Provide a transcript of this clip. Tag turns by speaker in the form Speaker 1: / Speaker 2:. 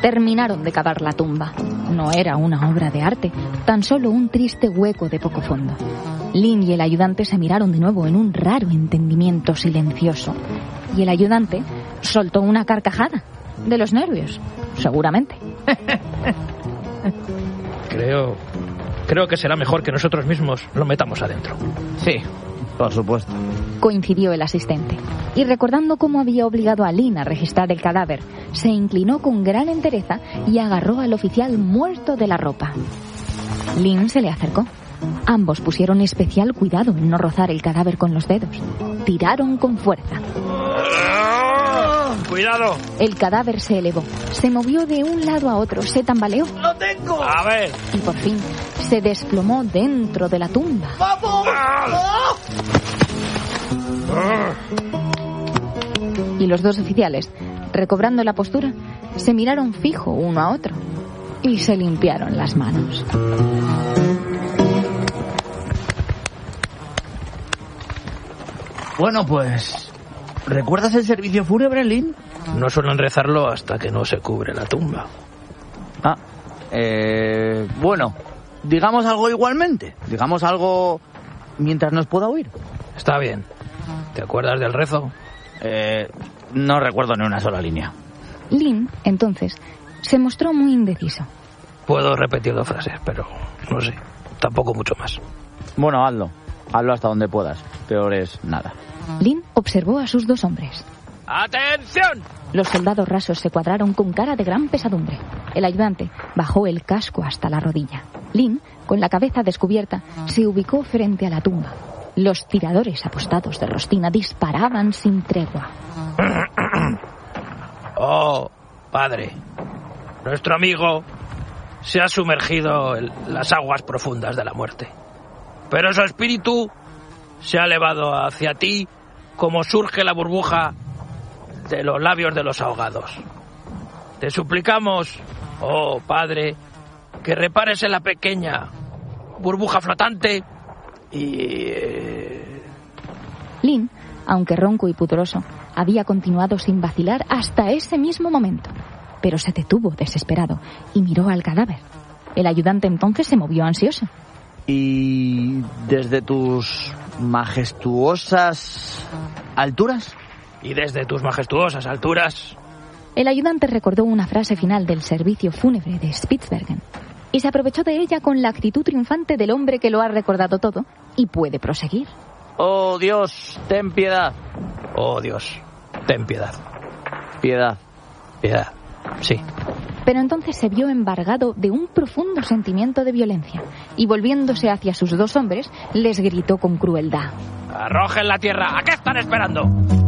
Speaker 1: terminaron de cavar la tumba. No era una obra de arte, tan solo un triste hueco de poco fondo. Lynn y el ayudante se miraron de nuevo en un raro entendimiento silencioso. Y el ayudante soltó una carcajada. De los nervios, seguramente.
Speaker 2: Creo que será mejor que nosotros mismos lo metamos adentro.
Speaker 3: Sí, por supuesto.
Speaker 1: Coincidió el asistente. Y recordando cómo había obligado a Lynn a registrar el cadáver, se inclinó con gran entereza y agarró al oficial muerto de la ropa. Lynn se le acercó. Ambos pusieron especial cuidado en no rozar el cadáver con los dedos. Tiraron con fuerza.
Speaker 2: ¡Cuidado!
Speaker 1: El cadáver se elevó, se movió de un lado a otro, se tambaleó.
Speaker 3: ¡Lo tengo!
Speaker 2: A ver.
Speaker 1: Y por fin se desplomó dentro de la tumba.
Speaker 3: ¡Vamos!
Speaker 1: Y los dos oficiales, recobrando la postura, se miraron fijo uno a otro y se limpiaron las manos.
Speaker 3: Bueno, pues... ¿recuerdas el servicio fúnebre, Lynn?
Speaker 2: No suelen rezarlo hasta que no se cubre la tumba.
Speaker 3: Bueno, digamos algo igualmente. Digamos algo mientras nos pueda oír.
Speaker 2: Está bien. ¿Te acuerdas del rezo?
Speaker 3: No recuerdo ni una sola línea.
Speaker 1: Lynn, entonces, se mostró muy indeciso.
Speaker 2: Puedo repetir 2 frases, pero no sé, tampoco mucho más.
Speaker 3: Bueno, hazlo. Hazlo hasta donde puedas. Peor es nada.
Speaker 1: Lynn observó a sus 2 hombres.
Speaker 2: ¡Atención!
Speaker 1: Los soldados rasos se cuadraron con cara de gran pesadumbre. El ayudante bajó el casco hasta la rodilla. Lynn, con la cabeza descubierta, se ubicó frente a la tumba. Los tiradores apostados de Rostina disparaban sin tregua.
Speaker 2: Oh, padre, nuestro amigo se ha sumergido en las aguas profundas de la muerte. Pero su espíritu se ha elevado hacia ti como surge la burbuja de los labios de los ahogados. Te suplicamos, oh padre, que repares en la pequeña burbuja flotante y...
Speaker 1: Lynn, aunque ronco y pudoroso, había continuado sin vacilar hasta ese mismo momento, pero se detuvo desesperado y miró al cadáver. El ayudante entonces se movió ansioso.
Speaker 3: ¿Y desde tus majestuosas alturas?
Speaker 2: Y desde tus majestuosas alturas...
Speaker 1: El ayudante recordó una frase final del servicio fúnebre de Spitsbergen y se aprovechó de ella con la actitud triunfante del hombre que lo ha recordado todo y puede proseguir.
Speaker 3: Oh, Dios, ten piedad.
Speaker 2: Oh, Dios, ten piedad.
Speaker 3: Piedad.
Speaker 2: Piedad, sí.
Speaker 1: Pero entonces se vio embargado de un profundo sentimiento de violencia y volviéndose hacia sus 2 hombres, les gritó con crueldad.
Speaker 2: ¡Arrojen la tierra! ¿A qué están esperando?